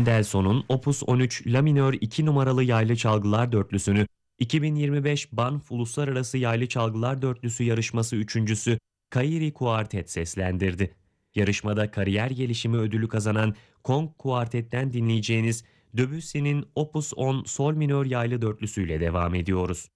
Mendelssohn'un Opus 13 La minör 2 numaralı yaylı çalgılar dörtlüsünü 2025 Banff Uluslararası Yaylı Çalgılar Dörtlüsü yarışması üçüncüsü Kairi Kuartet seslendirdi. Yarışmada kariyer gelişimi ödülü kazanan Kong Kuartet'ten dinleyeceğiniz Debussy'nin Opus 10 Sol minör yaylı dörtlüsüyle devam ediyoruz.